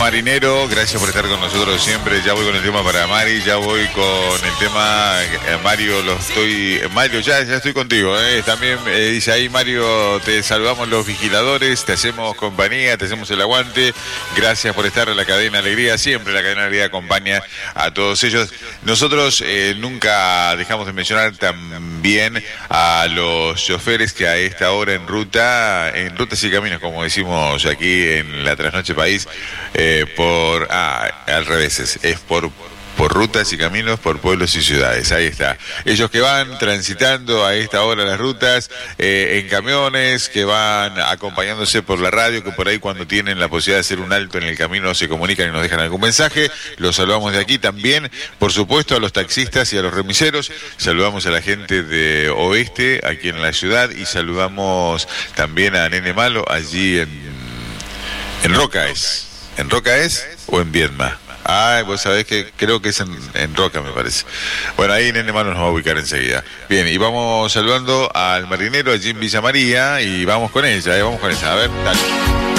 Marinero, gracias por estar con nosotros siempre. Ya voy con el tema para Mari, ya voy con el tema Mario, Mario, ya estoy contigo, También dice ahí Mario, te saludamos los vigiladores, te hacemos compañía, te hacemos el aguante. Gracias por estar en la cadena Alegría, siempre la cadena Alegría acompaña a todos ellos. Nosotros nunca dejamos de mencionar también a los choferes que a esta hora en rutas y caminos, como decimos aquí en la Trasnoche País, al revés, es por rutas y caminos, por pueblos y ciudades. Ahí está. Ellos que van transitando a esta hora las rutas, en camiones, que van acompañándose por la radio, que por ahí cuando tienen la posibilidad de hacer un alto en el camino se comunican y nos dejan algún mensaje. Los saludamos de aquí también, por supuesto, a los taxistas y a los remiseros. Saludamos a la gente de Oeste, aquí en la ciudad, y saludamos también a Nene Malo, allí en Roca es. ¿En Roca es o en Viedma? Vos sabés que creo que es en Roca, me parece. Bueno, ahí Nene Malo nos va a ubicar enseguida. Bien, y vamos saludando al marinero allí en Villa María y vamos con ella, A ver, dale.